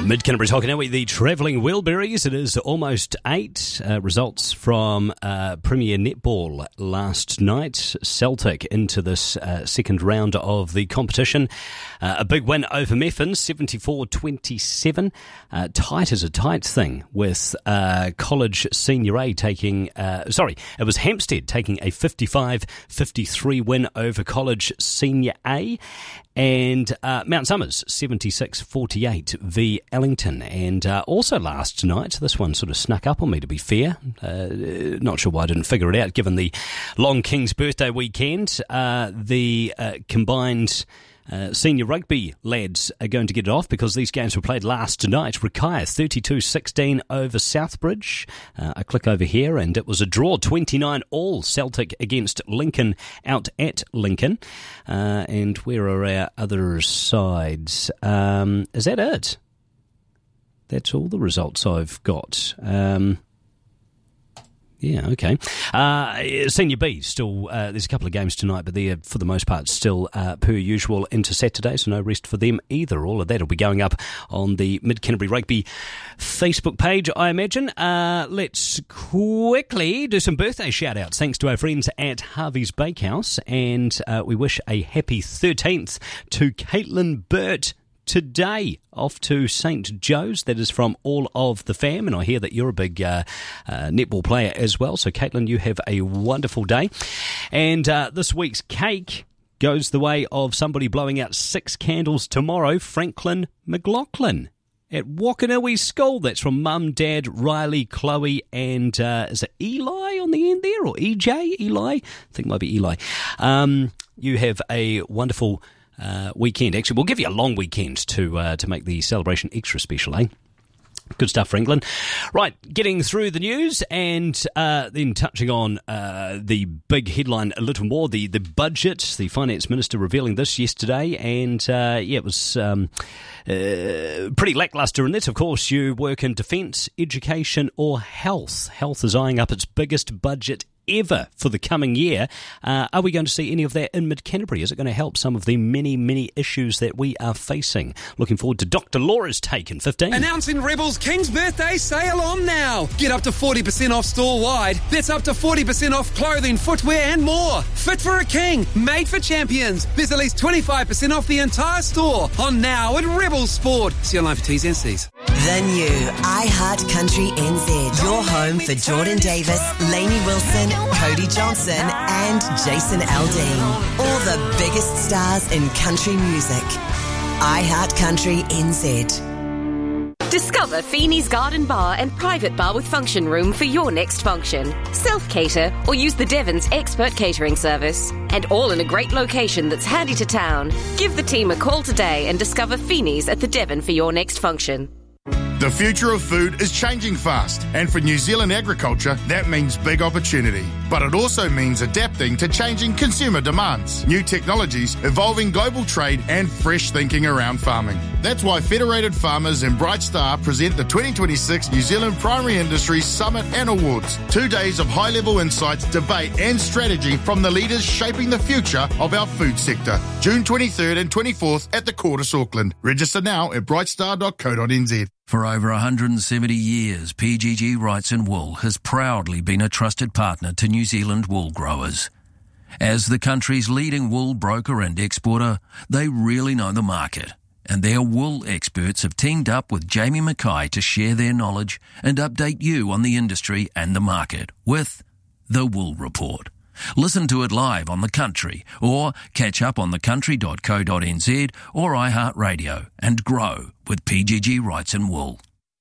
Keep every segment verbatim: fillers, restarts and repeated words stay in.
Mid-Canterbury talking now with the Travelling Wheelberries. It is almost eight. Uh, results from uh, Premier Netball last night. Celtic into this uh, second round of the competition. Uh, a big win over Methven, seventy-four twenty-seven. Uh, tight as a tight thing with uh, College Senior A taking, uh, sorry, it was Hampstead taking a fifty-five fifty-three win over College Senior A. And uh, Mount Somers, seventy-six forty-eight v Ellington. And uh, also last night, this one sort of snuck up on me, to be fair. Uh, not sure why I didn't figure it out, given the Long King's birthday weekend. Uh, the uh, combined uh, senior rugby lads are going to get it off because these games were played last night. Rakaia, thirty-two sixteen over Southbridge. Uh, I click over here, and it was a draw, twenty-nine all. Celtic against Lincoln out at Lincoln. Uh, and where are our other sides? Um, is that it? That's all the results I've got. Um, yeah, okay. Uh, Senior B, still, uh, there's a couple of games tonight, but they're, for the most part, still uh, per usual into Saturday, so no rest for them either. All of that will be going up on the Mid-Canterbury Rugby Facebook page, I imagine. Uh, let's quickly do some birthday shout-outs, thanks to our friends at Harvey's Bakehouse, and uh, we wish a happy thirteenth to Caitlin Burt today, off to Saint Joe's. That is from all of the fam, and I hear that you're a big uh, uh, netball player as well. So, Caitlin, you have a wonderful day. And uh, this week's cake goes the way of somebody blowing out six candles tomorrow, Franklin McLaughlin at Whanganui School. That's from Mum, Dad, Riley, Chloe, and uh, is it Eli on the end there, or E J? Eli? I think it might be Eli. Um, you have a wonderful Uh, weekend. Actually, we'll give you a long weekend to uh, to make the celebration extra special, eh? Good stuff, Franklin. Right, getting through the news and uh, then touching on uh, the big headline a little more, the, the budget, the Finance Minister revealing this yesterday, and uh, yeah, it was um, uh, pretty lacklustre in this. Of course, you work in defence, education or health. Health is eyeing up its biggest budget ever for the coming year. Uh, are we going to see any of that in Mid-Canterbury? Is it going to help some of the many, many issues that we are facing? Looking forward to Doctor Laura's take in fifteen. Announcing Rebel's King's Birthday sale on now. Get up to forty percent off store-wide. That's up to forty percent off clothing, footwear and more. Fit for a king, made for champions. There's at least twenty-five percent off the entire store on now at Rebel Sport. See online for T's and C's. The new iHeart Country N Z. Your home for Jordan Davis, Lainey Wilson, Cody Johnson and Jason Aldean. All the biggest stars in country music. iHeart Country N Z. Discover Feeney's Garden Bar and private bar with function room for your next function. Self-cater or use the Devon's expert catering service. And all in a great location that's handy to town. Give the team a call today and discover Feeney's at the Devon for your next function. The future of food is changing fast, and for New Zealand agriculture, that means big opportunity. But it also means adapting to changing consumer demands, new technologies, evolving global trade, and fresh thinking around farming. That's why Federated Farmers and Bright Star present the twenty twenty-six New Zealand Primary Industries Summit and Awards. Two days of high-level insights, debate, and strategy from the leaders shaping the future of our food sector. June twenty-third and twenty-fourth at the Quartus, Auckland. Register now at brightstar dot co dot n z. For over one hundred seventy years, P G G Wrights and Wool has proudly been a trusted partner to New Zealand wool growers. As the country's leading wool broker and exporter, they really know the market, and their wool experts have teamed up with Jamie Mackay to share their knowledge and update you on the industry and the market with The Wool Report. Listen to it live on The Country or catch up on the country dot co dot n z or iHeartRadio and grow with P G G Wrights and Wool.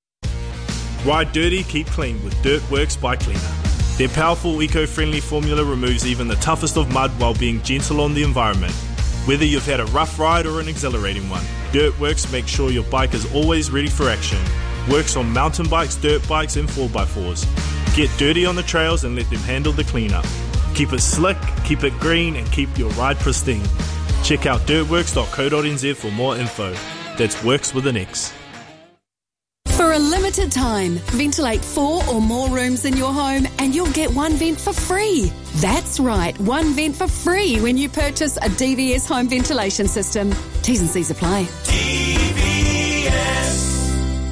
Ride dirty, keep clean with Dirt Works by Cleaner. Their powerful eco-friendly formula removes even the toughest of mud while being gentle on the environment. Whether you've had a rough ride or an exhilarating one, Dirt Works makes sure your bike is always ready for action. Works on mountain bikes, dirt bikes and four by fours. Get dirty on the trails and let them handle the cleanup. Keep it slick, keep it green, and keep your ride pristine. Check out dirt works dot co dot n z for more info. That's Works with an X. For a limited time, ventilate four or more rooms in your home and you'll get one vent for free. That's right, one vent for free when you purchase a D V S home ventilation system. T's and C's apply. D V S.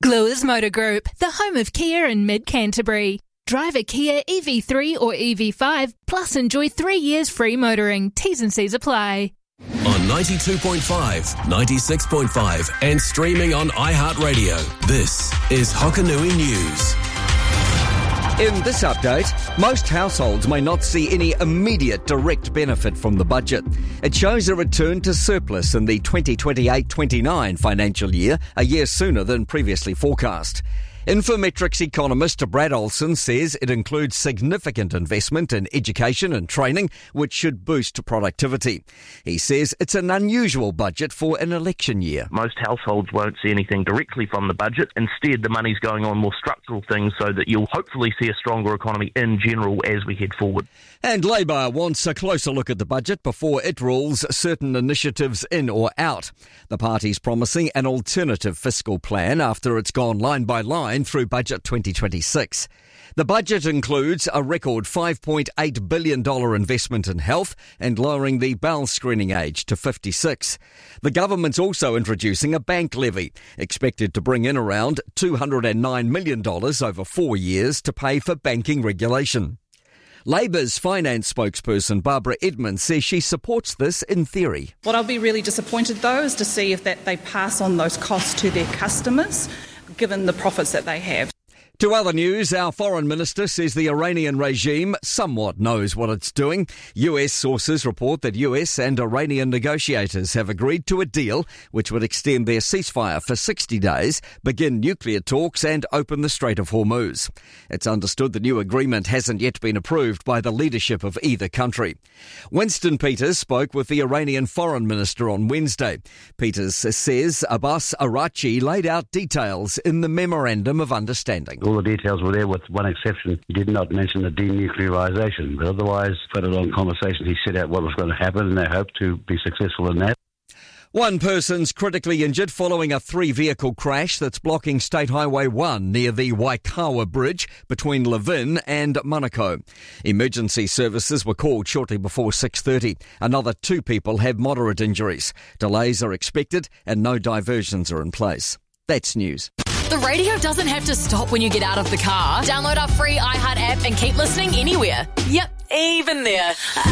Gluers Motor Group, the home of Kia in mid-Canterbury. Drive a Kia E V three or E V five, plus enjoy three years free motoring. T's and C's apply. On ninety-two point five, ninety-six point five and streaming on iHeartRadio, this is Hokanui News. In this update, most households may not see any immediate direct benefit from the budget. It shows a return to surplus in the twenty twenty-eight twenty-nine financial year, a year sooner than previously forecast. Infometrics economist Brad Olson says it includes significant investment in education and training, which should boost productivity. He says it's an unusual budget for an election year. Most households won't see anything directly from the budget. Instead, the money's going on more structural things so that you'll hopefully see a stronger economy in general as we head forward. And Labour wants a closer look at the budget before it rules certain initiatives in or out. The party's promising an alternative fiscal plan after it's gone line by line through Budget twenty twenty-six. The budget includes a record five point eight billion dollars investment in health and lowering the bowel screening age to fifty-six. The government's also introducing a bank levy, expected to bring in around two hundred nine million dollars over four years to pay for banking regulation. Labour's finance spokesperson Barbara Edmonds says she supports this in theory. What I'll be really disappointed though is to see if that they pass on those costs to their customers, given the profits that they have. To other news, our foreign minister says the Iranian regime somewhat knows what it's doing. U S sources report that U S and Iranian negotiators have agreed to a deal which would extend their ceasefire for sixty days, begin nuclear talks and open the Strait of Hormuz. It's understood the new agreement hasn't yet been approved by the leadership of either country. Winston Peters spoke with the Iranian foreign minister on Wednesday. Peters says Abbas Araghchi laid out details in the Memorandum of Understanding. All the details were there with one exception. He did not mention the denuclearisation, but otherwise, for a long conversation, he set out what was going to happen and they hope to be successful in that. One person's critically injured following a three-vehicle crash that's blocking State Highway one near the Waikawa Bridge between Levin and Manukau. Emergency services were called shortly before six thirty. Another two people have moderate injuries. Delays are expected and no diversions are in place. That's news. The radio doesn't have to stop when you get out of the car. Download our free iHeart app and keep listening anywhere. Yep, even there.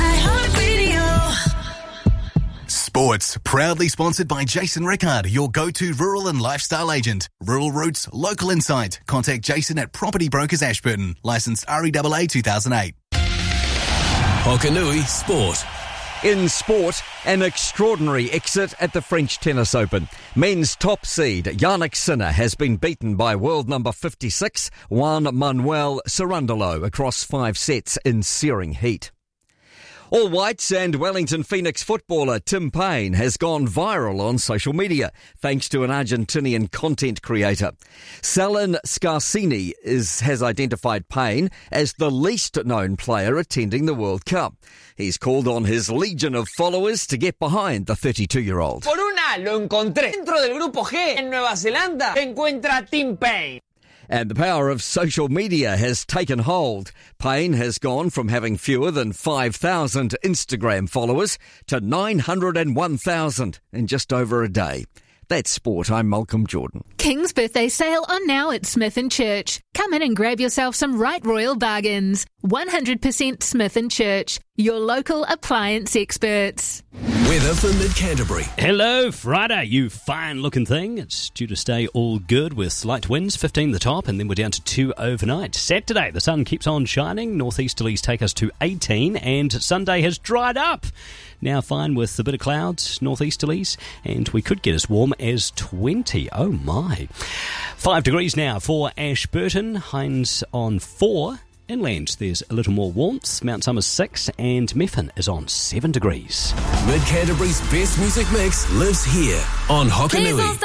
iHeartRadio. Sports, proudly sponsored by Jason Rickard, your go-to rural and lifestyle agent. Rural roots, local insight. Contact Jason at Property Brokers Ashburton. Licensed R E A A two thousand eight. Hokanui Sport. In sport, an extraordinary exit at the French Tennis Open. Men's top seed, Jannik Sinner, has been beaten by world number fifty-six, Juan Manuel Cerundolo, across five sets in searing heat. All Whites and Wellington Phoenix footballer Tim Payne has gone viral on social media thanks to an Argentinian content creator. Salin Scarsini is, has identified Payne as the least known player attending the World Cup. He's called on his legion of followers to get behind the thirty-two-year-old. Por una lo encontré dentro del Grupo G en Nueva Zelanda. Se encuentra Tim Payne. And the power of social media has taken hold. Payne has gone from having fewer than five thousand Instagram followers to nine hundred one thousand in just over a day. That's sport. I'm Malcolm Jordan. King's birthday sale on now at Smith and Church. Come in and grab yourself some right royal bargains. one hundred percent Smith and Church, your local appliance experts. Weather for Mid-Canterbury. Hello, Friday, you fine-looking thing. It's due to stay all good with light winds, fifteen the top, and then we're down to two overnight. Saturday, the sun keeps on shining. Northeasterlies take us to eighteen, and Sunday has dried up. Now fine with a bit of clouds, northeasterlies, and we could get as warm as twenty. Oh, my. Five degrees now for Ashburton, Hines on four. Inland, there's a little more warmth. Mount Somers six, and Methven is on seven degrees. Mid-Canterbury's best music mix lives here on Hokanui.